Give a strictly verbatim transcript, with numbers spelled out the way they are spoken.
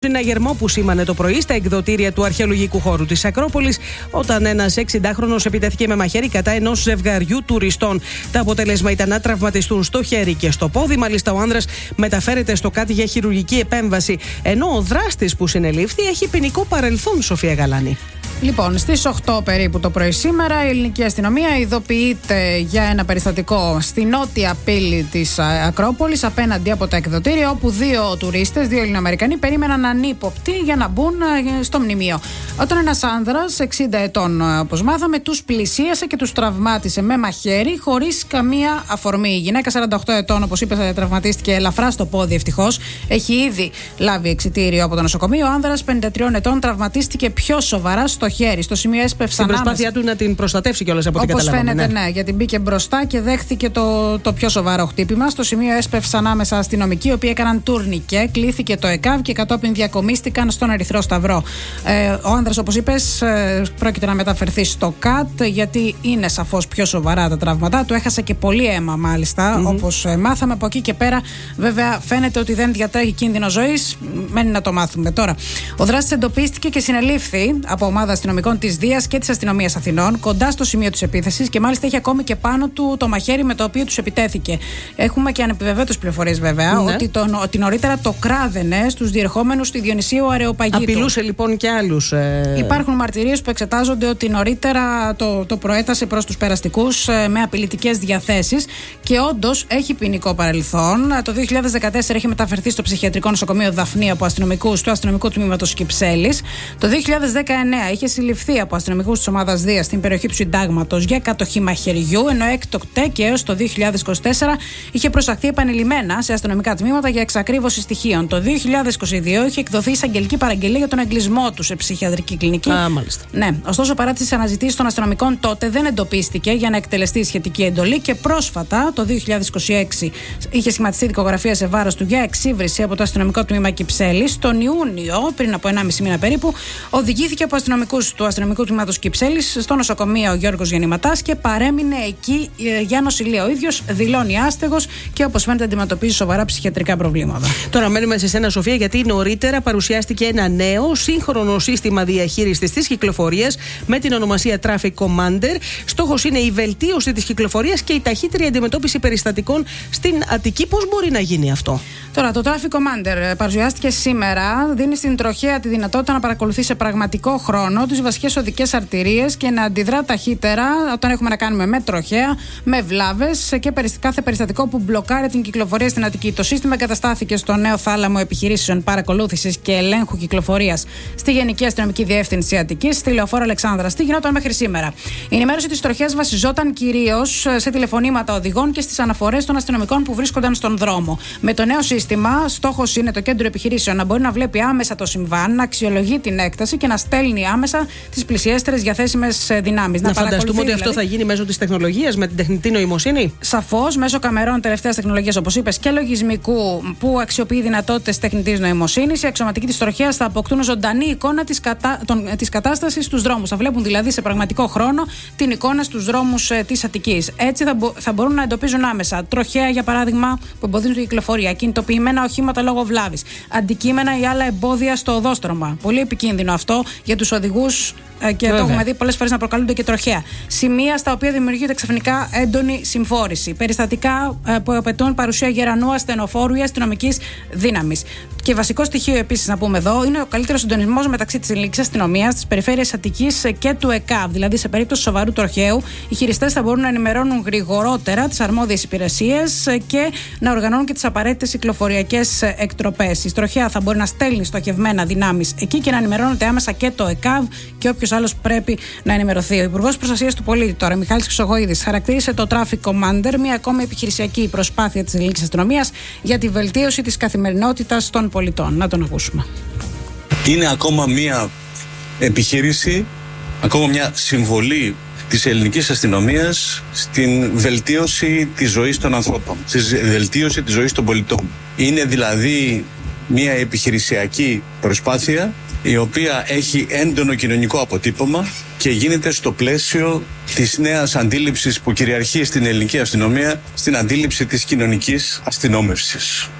στην αγερμό που σήμανε το πρωί στα εκδοτήρια του αρχαιολογικού χώρου της Ακρόπολης, όταν ένας εξηντάχρονος επιτέθηκε με μαχαίρι κατά ενός ζευγαριού τουριστών. Το αποτέλεσμα ήταν να τραυματιστούν στο χέρι και στο πόδι. Μάλιστα, ο άνδρας μεταφέρεται στο ΚΑΤ για χειρουργική επέμβαση, ενώ ο δράστης που συνελήφθη έχει ποινικό παρελθόν, Σοφία Γαλάνη. Λοιπόν, στις οκτώ περίπου το πρωί σήμερα, η ελληνική αστυνομία ειδοποιείται για ένα περιστατικό στη νότια πύλη της Ακρόπολης, απέναντι από τα εκδοτήρια, όπου δύο τουρίστες, δύο Ελληνοαμερικανοί, περίμεναν ανύποπτοι για να μπουν στο μνημείο. Όταν ένας άνδρας, εξήντα ετών όπως μάθαμε, τους πλησίασε και τους τραυμάτισε με μαχαίρι, χωρίς καμία αφορμή. Η γυναίκα, σαράντα οκτώ ετών, όπως είπε, τραυματίστηκε ελαφρά στο πόδι, ευτυχώς. Έχει ήδη λάβει εξιτήριο από το νοσοκομείο. Ο άνδρας, πενήντα τριών ετών, τραυματίστηκε πιο σοβαρά στο χέρι. Στο σημείο έσπευσαν. Στην προσπάθειά άμεσα του να την προστατεύσει κιόλας, από ό,τι καταλαβαίνω. Όπως φαίνεται, ναι. ναι, γιατί μπήκε μπροστά και δέχθηκε το, το πιο σοβαρό χτύπημα. Στο σημείο έσπευσαν άμεσα αστυνομικοί, οι οποίοι έκαναν τουρνικέ. Κλήθηκε το ΕΚΑΒ και κατόπιν διακομίστηκαν στον Ερυθρό Σταυρό. Ε, ο άνδρας, όπως είπες, ε, πρόκειται να μεταφερθεί στο ΚΑΤ, γιατί είναι σαφώς πιο σοβαρά τα τραύματά του. Έχασε και πολύ αίμα, μάλιστα, mm-hmm. όπως ε, μάθαμε. Από εκεί και πέρα, βέβαια, φαίνεται ότι δεν διατρέχει κίνδυνο ζωής. Μένει να το μάθουμε τώρα. Ο δράστης εντοπίστηκε και συνελήφθη από ομάδα αστυνομικών της Δίας και της Αστυνομίας Αθηνών, κοντά στο σημείο της επίθεσης, και μάλιστα έχει ακόμη και πάνω του το μαχαίρι με το οποίο τους επιτέθηκε. Έχουμε και ανεπιβεβαίωτες πληροφορίες, βέβαια, ναι. ότι, τον, ότι νωρίτερα το κράδαινε στους διερχόμενους του Διονυσίου Αρεοπαγίτου. Απειλούσε λοιπόν και άλλους. Ε... Υπάρχουν μαρτυρίες που εξετάζονται ότι νωρίτερα το, το προέτασε προς τους περαστικούς ε, με απειλητικές διαθέσεις, και όντως έχει ποινικό παρελθόν. Το δύο χιλιάδες δεκατέσσερα έχει μεταφερθεί στο ψυχιατρικό νοσοκομείο Δαφνή από αστυνομικούς του αστυνομικού τμήματος Κυψέλης. Το δύο χιλιάδες δεκαεννέα είχε συλληφθεί από αστυνομικούς της ομάδας Δίας στην περιοχή του Συντάγματος για κατοχή μαχαιριού, ενώ έκτοτε και έως το δύο χιλιάδες είκοσι τέσσερα είχε προσαχθεί επανειλημμένα σε αστυνομικά τμήματα για εξακρίβωση στοιχείων. Το δύο χιλιάδες είκοσι δύο είχε εκδοθεί εισαγγελική παραγγελία για τον εγκλισμό του σε ψυχιατρική κλινική. Α, μάλιστα. Ναι, ωστόσο, παρά τις αναζητήσεις των αστυνομικών, τότε δεν εντοπίστηκε για να εκτελεστεί σχετική εντολή, και πρόσφατα, το δύο χιλιάδες είκοσι έξι, είχε σχηματιστεί δικογραφία σε βάρος του για εξύβριση από το αστυνομικό τμήμα Κυψέλης. Τον Ιούνιο, πριν από ενάμιση μήνα περίπου, οδηγήθηκε από αστυνομικούς του αστυνομικού τμήματος Κυψέλης στο νοσοκομείο Γιώργος Γεννηματάς και παρέμεινε εκεί για νοσηλεία. Ο ίδιος δηλώνει άστεγος και, όπως φαίνεται, αντιμετωπίζει σοβαρά ψυχιατρικά προβλήματα. Τώρα μένουμε σε σένα, Σοφία, γιατί νωρίτερα παρουσιάστηκε ένα νέο σύγχρονο σύστημα διαχείρισης της κυκλοφορίας με την ονομασία Traffic Commander. Στόχος είναι η βελτίωση της κυκλοφορίας και η ταχύτερη αντιμετώπιση περιστατικών στην Αττική. Πώς μπορεί να γίνει αυτό? Τώρα, το Traffic Commander παρουσιάστηκε σήμερα. Δίνει στην τροχέα τη δυνατότητα να παρακολουθεί σε πραγματικό χρόνο τις βασικές οδικές αρτηρίες και να αντιδρά ταχύτερα όταν έχουμε να κάνουμε με τροχέα, με βλάβες και κάθε περιστατικό που μπλοκάρει την κυκλοφορία στην Αττική. Το σύστημα εγκαταστάθηκε στο νέο θάλαμο επιχειρήσεων παρακολούθησης και ελέγχου κυκλοφορίας στη Γενική Αστυνομική Διεύθυνση Αττικής, στη Λεωφόρο Αλεξάνδρας. Τι γινόταν μέχρι σήμερα? Η ενημέρωση της τροχέας βασιζόταν κυρίως σε τηλεφωνήματα οδηγών και στις αναφορές των αστυνομικών που βρίσκονταν στον δρόμο. Με το νέο σύστημα, στόχος είναι το κέντρο επιχειρήσεων να μπορεί να βλέπει άμεσα το συμβάν, να αξιολογεί την έκταση και να στέλνει άμεσα τις πλησιέστερες διαθέσιμες δυνάμεις. Να, να φανταστούμε ότι δηλαδή αυτό θα γίνει μέσω της τεχνολογίας, με την τεχνητή νοημοσύνη. Σαφώς, μέσω καμερών τελευταίας τεχνολογίας, όπως είπες, και λογισμικού που αξιοποιεί δυνατότητες τεχνητής νοημοσύνης. Οι αξιωματικοί της τροχέας θα αποκτούν ζωντανή εικόνα της, κατα... των... της κατάστασης στους δρόμους. Θα βλέπουν δηλαδή σε πραγματικό χρόνο την εικόνα στους δρόμους ε, της Αττικής. Έτσι θα, μπο... θα μπορούν να εντοπίζουν άμεσα τροχέα, για παράδειγμα, που εμποδίζουν την κυκλοφορία, κινητοποιημένα οχήματα λόγω βλάβης, αντικείμενα ή άλλα εμπόδια στο οδόστρωμα. Πολύ επικίνδυνο αυτό για τους οδηγούς. Και Βέβαια. Το έχουμε δει πολλές φορές να προκαλούνται και τροχαία. Σημεία στα οποία δημιουργείται ξαφνικά έντονη συμφόρηση. Περιστατικά που απαιτούν παρουσία γερανού, ασθενοφόρου ή αστυνομικής δύναμης. Και βασικό στοιχείο επίσης να πούμε εδώ είναι ο καλύτερος συντονισμός μεταξύ της ελληνικής αστυνομίας, της περιφέρειας Αττικής και του ΕΚΑΒ. Δηλαδή, σε περίπτωση σοβαρού τροχαίου, οι χειριστές θα μπορούν να ενημερώνουν γρηγορότερα τις αρμόδιες υπηρεσίες και να οργανώνουν και τις απαραίτητες κυκλοφοριακές εκτροπές. Η τροχαία θα μπορεί να στέλνει στοχευμένα δυνάμεις εκεί και να ενημερώνεται άμεσα και το ΕΚΑΒ και όποιος άλλος πρέπει να ενημερωθεί. Ο Υπουργός Προστασίας του Πολίτη, τώρα, Μιχάλης Χρυσογοίδης, χαρακτήρισε το Traffic Commander μια ακόμη επιχειρησιακή προσπάθεια της ελληνικής αστυνομίας για τη βελτίωση της καθημερινότητας των πολιτών. Να τον ακούσουμε. Είναι ακόμα μια επιχείρηση, ακόμα μια συμβολή της ελληνικής αστυνομίας στην βελτίωση της ζωής των ανθρώπων, στη βελτίωση της ζωής των πολιτών. Είναι δηλαδή μια επιχειρησιακή προσπάθεια η οποία έχει έντονο κοινωνικό αποτύπωμα και γίνεται στο πλαίσιο της νέας αντίληψης που κυριαρχεί στην ελληνική αστυνομία, στην αντίληψη της κοινωνικής αστυνόμευσης.